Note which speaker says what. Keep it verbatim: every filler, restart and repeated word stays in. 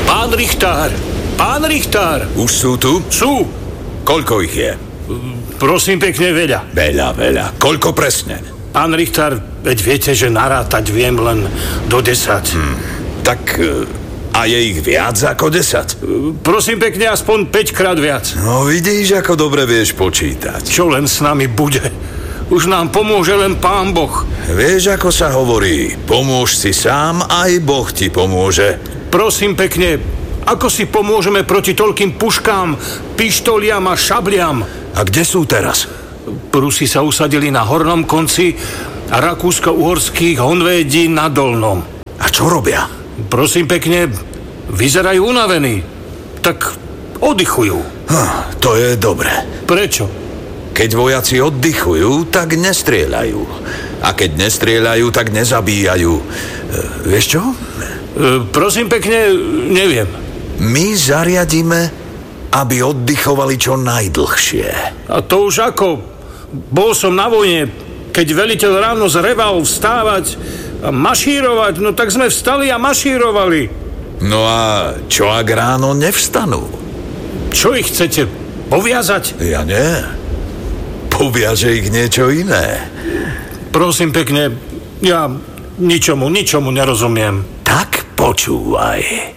Speaker 1: Pán Richtár! Pán Richtár!
Speaker 2: Už sú tu?
Speaker 1: Sú!
Speaker 2: Koľko ich je?
Speaker 1: Prosím pekne, veľa.
Speaker 2: Veľa, veľa. Koľko presne?
Speaker 1: Pán Richtár, veď viete, že narátať viem len do desať.
Speaker 2: Hmm. Tak e, a je ich viac ako desať?
Speaker 1: Prosím pekne, aspoň päť krát viac.
Speaker 2: No vidíš, ako dobre vieš počítať.
Speaker 1: Čo len s nami bude? Už nám pomôže len Pán Boh.
Speaker 2: Vieš, ako sa hovorí, pomôž si sám, aj Boh ti pomôže.
Speaker 1: Prosím pekne, ako si pomôžeme proti toľkým puškám, pištoliam a šabliam?
Speaker 2: A kde sú teraz?
Speaker 1: Prusi sa usadili na hornom konci a rakúsko-uhorských honvédí na dolnom.
Speaker 2: A čo robia?
Speaker 1: Prosím pekne, vyzerajú unavení. Tak oddychujú.
Speaker 2: Hm, to je dobre.
Speaker 1: Prečo?
Speaker 2: Keď vojaci oddychujú, tak nestrieľajú. A keď nestrieľajú, tak nezabíjajú. E, vieš čo?
Speaker 1: E, prosím pekne, neviem.
Speaker 2: My zariadíme, aby oddychovali čo najdlhšie.
Speaker 1: A to už ako? Bol som na vojne, keď veliteľ ráno zreval vstávať a mašírovať, no tak sme vstali a mašírovali.
Speaker 2: No a čo ak ráno nevstanú?
Speaker 1: Čo ich chcete? Poviazať?
Speaker 2: Ja nie. Poviaže ich niečo iné.
Speaker 1: Prosím pekne, ja ničomu, ničomu nerozumiem.
Speaker 2: Tak počúvaj.